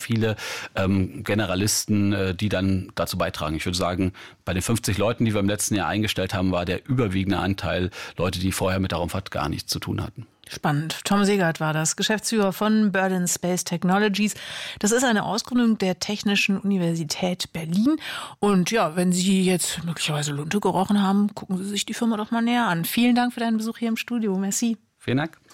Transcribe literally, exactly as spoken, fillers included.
viele ähm, Generalisten, äh, die dann dazu beitragen. Ich würde sagen, bei den fünfzig Leuten, die wir im letzten Jahr eingestellt haben, war der überwiegende Anteil Leute, die vorher mit der Raumfahrt gar nichts zu tun hatten. Spannend. Tom Segert war das, Geschäftsführer von Berlin Space Technologies. Das ist eine Ausgründung der Technischen Universität Berlin. Und ja, wenn Sie jetzt möglicherweise Lunte gerochen haben, gucken Sie sich die Firma doch mal näher an. Vielen Dank für deinen Besuch hier im Studio. Merci. Vielen Dank.